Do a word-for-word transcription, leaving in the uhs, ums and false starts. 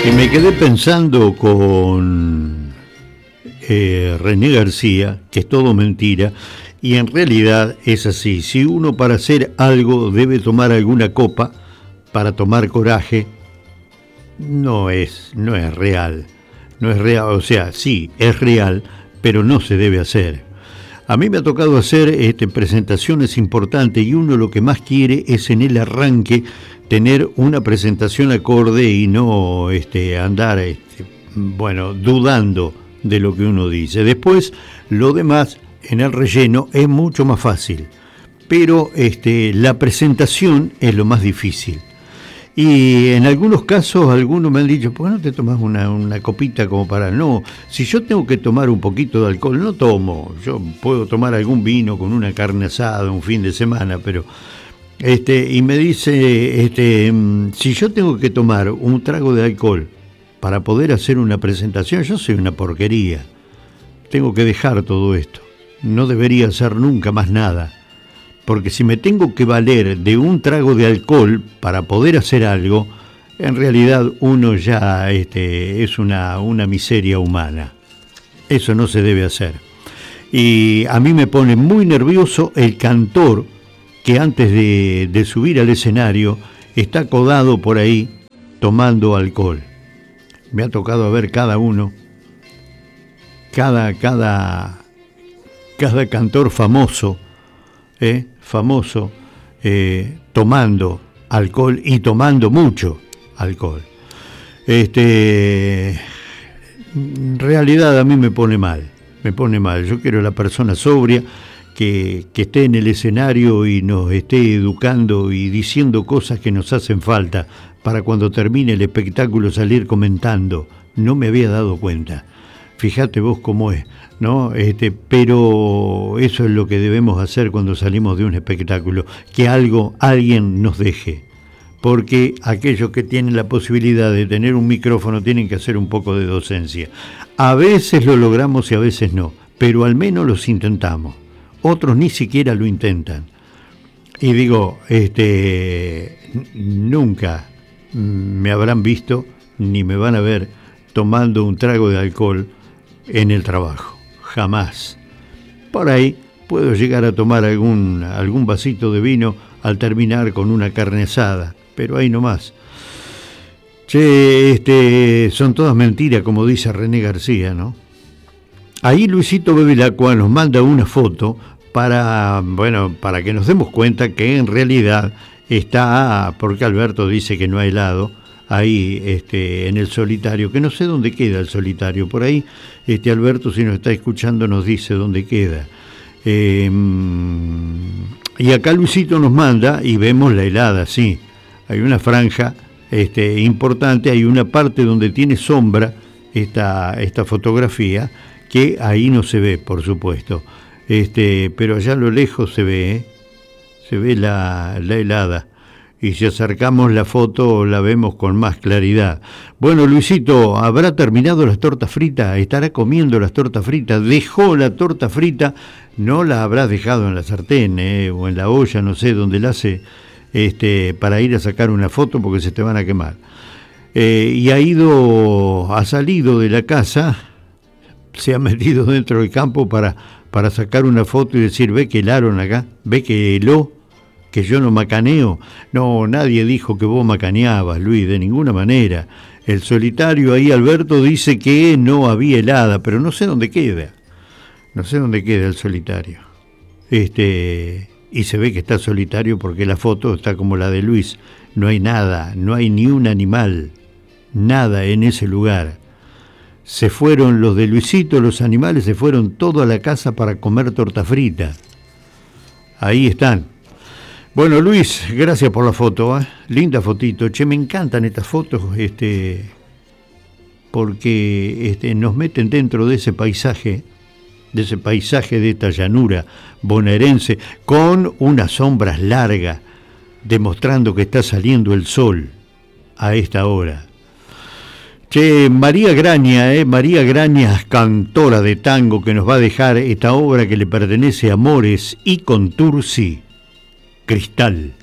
Y me quedé pensando con eh, René García, que es todo mentira, y en realidad es así. Si uno para hacer algo debe tomar alguna copa para tomar coraje, no es, no es real. No es real, o sea, sí, es real, pero no se debe hacer. A mí me ha tocado hacer este, presentaciones importantes y uno lo que más quiere es en el arranque tener una presentación acorde y no este, andar, este, bueno, dudando de lo que uno dice. Después, lo demás, en el relleno, es mucho más fácil, pero este, la presentación es lo más difícil. Y en algunos casos, algunos me han dicho, ¿por qué no te tomas una, una copita como para...? No, si yo tengo que tomar un poquito de alcohol, no tomo. Yo puedo tomar algún vino con una carne asada un fin de semana, pero... Este, y me dice, este, si yo tengo que tomar un trago de alcohol para poder hacer una presentación, yo soy una porquería. Tengo que dejar todo esto. No debería hacer nunca más nada. Porque si me tengo que valer de un trago de alcohol para poder hacer algo, en realidad uno ya este, es una, una miseria humana. Eso no se debe hacer. Y a mí me pone muy nervioso el cantor que antes de, de subir al escenario está codado por ahí tomando alcohol. Me ha tocado ver cada uno, cada, cada, cada cantor famoso, ¿eh? famoso, eh, tomando alcohol y tomando mucho alcohol. Este, en realidad a mí me pone mal, me pone mal. Yo quiero la persona sobria que, que esté en el escenario y nos esté educando y diciendo cosas que nos hacen falta para cuando termine el espectáculo salir comentando. No me había dado cuenta. Fíjate vos cómo es, ¿no? Este, pero eso es lo que debemos hacer cuando salimos de un espectáculo, que algo, alguien nos deje, porque aquellos que tienen la posibilidad de tener un micrófono tienen que hacer un poco de docencia. A veces lo logramos y a veces no, pero al menos los intentamos. Otros ni siquiera lo intentan. Y digo, este, nunca me habrán visto ni me van a ver tomando un trago de alcohol en el trabajo, jamás. Por ahí puedo llegar a tomar algún, algún vasito de vino al terminar con una carne asada, pero ahí nomás. Che, este, son todas mentiras, como dice René García, ¿no? Ahí Luisito Bevilacqua nos manda una foto para, bueno, para que nos demos cuenta que en realidad está, porque Alberto dice que no ha helado, ahí este, en el Solitario, que no sé dónde queda el Solitario, por ahí este Alberto, si nos está escuchando, nos dice dónde queda. Eh, y acá Luisito nos manda y vemos la helada, sí, hay una franja este, importante, hay una parte donde tiene sombra esta, esta fotografía, que ahí no se ve, por supuesto, este, pero allá a lo lejos se ve, ¿eh? se ve la, la helada. Y si acercamos la foto la vemos con más claridad. Bueno, Luisito, ¿habrá terminado las tortas fritas? ¿Estará comiendo las tortas fritas? ¿Dejó la torta frita? No la habrás dejado en la sartén eh, o en la olla, no sé, donde la hace este, para ir a sacar una foto porque se te van a quemar. Eh, y ha ido, ha salido de la casa, se ha metido dentro del campo para, para sacar una foto y decir, ve que helaron acá, ve que heló, que yo no macaneo. No, nadie dijo que vos macaneabas, Luis, de ninguna manera. El Solitario ahí, Alberto, dice que no había helada, pero no sé dónde queda. No sé dónde queda el Solitario. Este, y se ve que está solitario porque la foto está como la de Luis. No hay nada, no hay ni un animal, nada en ese lugar. Se fueron los de Luisito, los animales se fueron todos a la casa para comer torta frita. Ahí están. Bueno, Luis, gracias por la foto, ¿eh? Linda fotito. Che, me encantan estas fotos, este, porque este, nos meten dentro de ese paisaje, de ese paisaje de esta llanura bonaerense, con unas sombras largas, demostrando que está saliendo el sol a esta hora. Che, María Graña, eh, María Graña, cantora de tango, que nos va a dejar esta obra que le pertenece a Amores y Contursi, Cristal.